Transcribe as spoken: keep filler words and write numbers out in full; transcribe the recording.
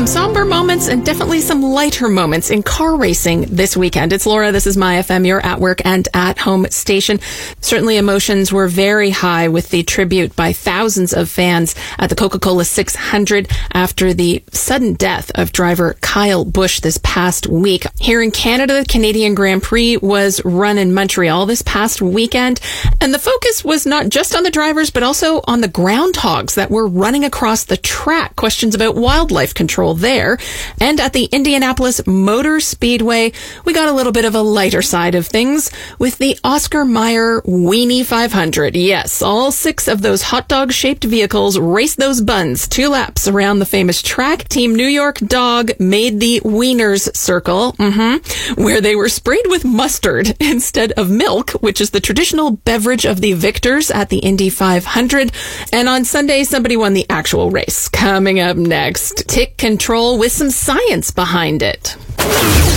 some somber moments and definitely some lighter moments in car racing this weekend. It's Laura. This is My F M, your at work and at home station. Certainly emotions were very high with the tribute by thousands of fans at the Coca-Cola six hundred after the sudden death of driver Kyle Busch this past week. Here in Canada, the Canadian Grand Prix was run in Montreal this past weekend, and the focus was not just on the drivers, but also on the groundhogs that were running across the track. Questions about wildlife control there. And at the Indianapolis Motor Speedway, we got a little bit of a lighter side of things with the Oscar Mayer Weenie five hundred. Yes, all six of those hot dog-shaped vehicles raced those buns two laps around the famous track. Team New York Dog made the Wieners Circle, mm-hmm, where they were sprayed with mustard instead of milk, which is the traditional beverage of the victors at the Indy five hundred. And on Sunday, somebody won the actual race. Coming up next, tick control with some science behind it.